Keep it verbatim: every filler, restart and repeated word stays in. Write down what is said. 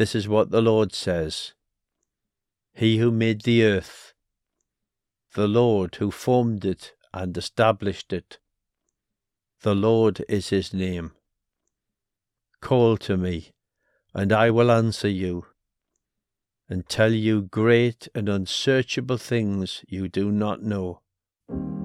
This is what the Lord says. He who made the earth, the Lord who formed it and established it, the Lord is his name. Call to me, and I will answer you, and tell you great and unsearchable things you do not know.